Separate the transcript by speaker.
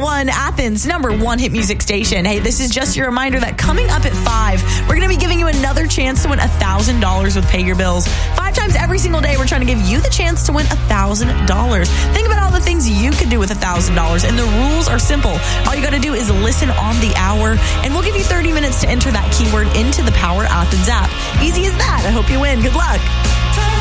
Speaker 1: 101.1, Athens' #1 hit music station. Hey, this is just your reminder that coming up at 5, we're going to be giving you another chance to win $1,000 with Pay Your Bills. 5 times every single day, we're trying to give you the chance to win $1,000. Think about all the things you could do with $1,000, and the rules are simple. All you got to do is listen on the hour, and we'll give you 30 minutes to enter that keyword into the Power Athens app. Easy as that. I hope you win. Good luck.